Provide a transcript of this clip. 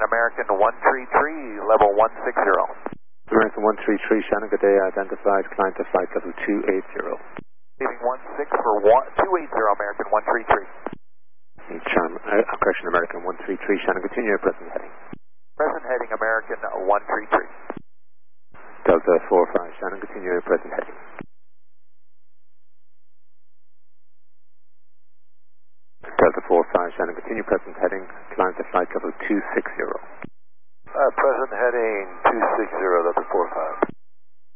American 133, level 160. American 133, Shannon, good day, identified, climb to flight level 280. Leaving 16 for 280, American 133. Correction, American 133, Shannon, continue your present heading. Present heading, American 133. Delta 45, Shannon, continue your present heading. Delta 45, Shannon, continue present heading, climb to flight level 260. Present heading 260, Delta 45.